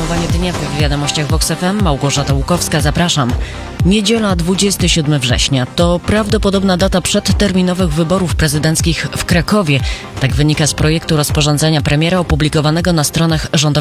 Podsumowanie dnia w Wiadomościach Vox FM. Małgorzata Łukowska, zapraszam. Niedziela, 27 września. To prawdopodobna data przedterminowych wyborów prezydenckich w Krakowie. Tak wynika z projektu rozporządzenia premiera opublikowanego na stronach rządowych